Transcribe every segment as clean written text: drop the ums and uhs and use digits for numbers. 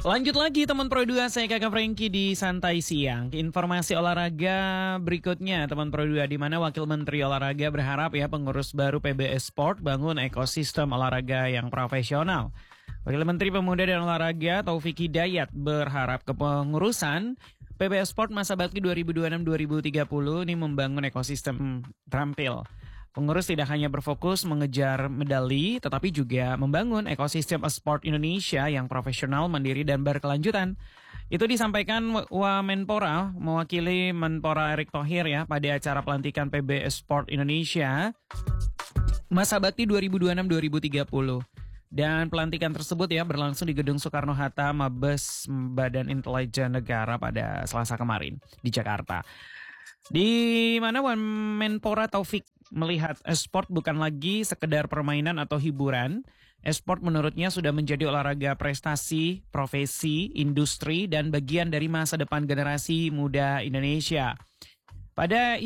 Lanjut lagi teman Pro 2, saya Kakak Frankie di Santai Siang. Informasi olahraga berikutnya teman Pro 2, di mana Wakil Menteri Olahraga berharap ya pengurus baru PBS Sport bangun ekosistem olahraga yang profesional. Wakil Menteri Pemuda dan Olahraga Taufik Hidayat berharap kepengurusan PBS Sport masa bakti 2026-2030 ini membangun ekosistem terampil. Pengurus tidak hanya berfokus mengejar medali, tetapi juga membangun ekosistem e-sport Indonesia yang profesional, mandiri, dan berkelanjutan. Itu disampaikan Wamenpora, mewakili Menpora Erick Thohir ya, pada acara pelantikan PBS Sport Indonesia masa bakti 2026-2030. Dan pelantikan tersebut ya berlangsung di Gedung Soekarno-Hatta, Mabes Badan Intelijen Negara pada Selasa kemarin di Jakarta. Di mana Menpora Taufik melihat e-sport bukan lagi sekedar permainan atau hiburan. E-sport menurutnya sudah menjadi olahraga prestasi, profesi, industri, dan bagian dari masa depan generasi muda Indonesia. Pada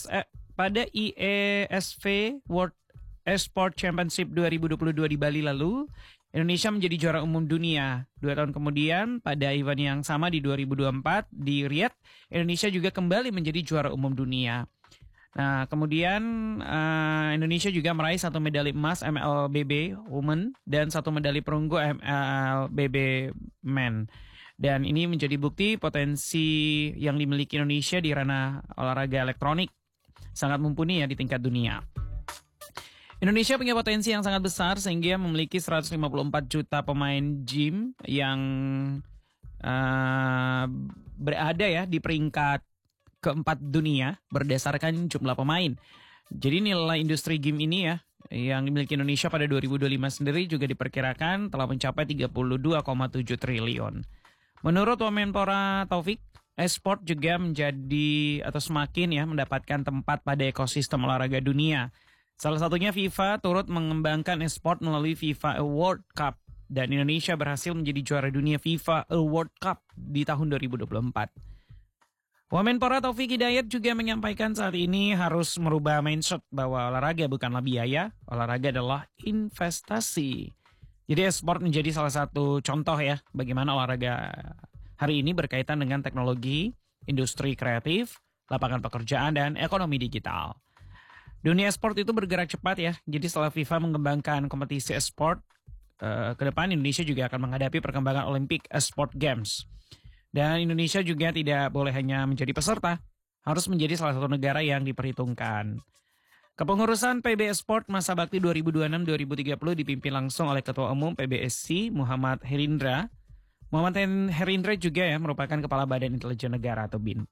IESV World E-Sport Championship 2022 di Bali lalu, Indonesia menjadi juara umum dunia. 2 tahun kemudian, pada event yang sama di 2024 di Riyadh, Indonesia juga kembali menjadi juara umum dunia. Nah, kemudian Indonesia juga meraih 1 medali emas MLBB Women dan 1 medali perunggu MLBB Men. Dan ini menjadi bukti potensi yang dimiliki Indonesia di ranah olahraga elektronik sangat mumpuni ya di tingkat dunia. Indonesia punya potensi yang sangat besar sehingga memiliki 154 juta pemain gym yang berada ya di peringkat keempat dunia berdasarkan jumlah pemain. Jadi nilai industri game ini ya yang dimiliki Indonesia pada 2025 sendiri juga diperkirakan telah mencapai 32,7 triliun. Menurut Wamenpora Taufik, e-sport juga menjadi atau semakin ya mendapatkan tempat pada ekosistem olahraga dunia. Salah satunya FIFA turut mengembangkan e-sport melalui FIFA World Cup dan Indonesia berhasil menjadi juara dunia FIFA World Cup di tahun 2024. Wamenpora Taufik Hidayat juga menyampaikan saat ini harus merubah mindset bahwa olahraga bukanlah biaya, olahraga adalah investasi. Jadi e-sport menjadi salah satu contoh ya bagaimana olahraga hari ini berkaitan dengan teknologi, industri kreatif, lapangan pekerjaan, dan ekonomi digital. Dunia e-sport itu bergerak cepat ya. Jadi setelah FIFA mengembangkan kompetisi e-sport, ke depan Indonesia juga akan menghadapi perkembangan Olympic e-sport Games. Dan Indonesia juga tidak boleh hanya menjadi peserta, harus menjadi salah satu negara yang diperhitungkan. Kepengurusan PBS Sport masa bakti 2026-2030 dipimpin langsung oleh Ketua Umum PBSI Muhammad Herindra. Muhammad Herindra juga ya merupakan Kepala Badan Intelijen Negara atau BIN.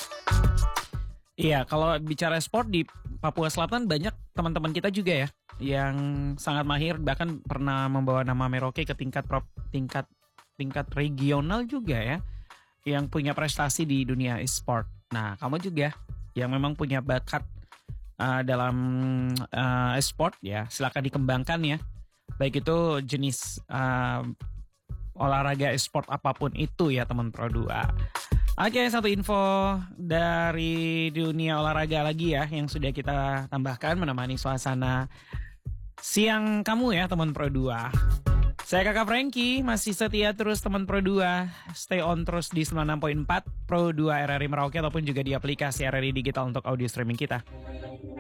Iya, kalau bicara sport di Papua Selatan banyak teman-teman kita juga ya yang sangat mahir, bahkan pernah membawa nama Merauke ke tingkat regional juga ya, yang punya prestasi di dunia e-sport. Nah, kamu juga yang memang punya bakat dalam e-sport ya, silakan dikembangkan ya. Baik itu jenis olahraga e-sport apapun itu ya teman Pro 2. Oke, satu info dari dunia olahraga lagi ya yang sudah kita tambahkan menemani suasana siang kamu ya teman Pro 2. Saya Kakak Frankie, masih setia terus teman Pro 2. Stay on terus di 96.4 Pro 2 RRI Merauke ataupun juga di aplikasi RRI Digital untuk audio streaming kita.